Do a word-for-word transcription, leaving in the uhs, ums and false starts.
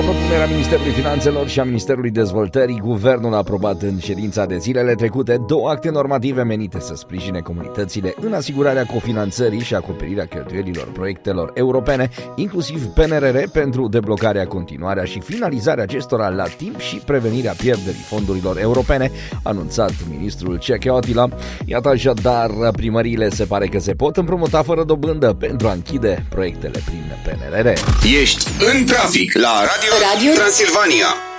propunerea Ministerului Finanțelor și a Ministerului Dezvoltării, Guvernul a aprobat în ședința de zilele trecute două acte normative menite să sprijine comunitățile în asigurarea cofinanțării și acoperirea cheltuielilor proiectelor europene, inclusiv P N R R, pentru deblocarea, continuarea și finalizarea acestora la timp și prevenirea pierderii fondurilor europene, a anunțat ministrul Ceke Otila. Iată așadar, primăriile se pare că se pot împrumuta fără dobândă pentru a închide proiectele prin P N R R. Ești în trafic la Radio, Radio Transilvania.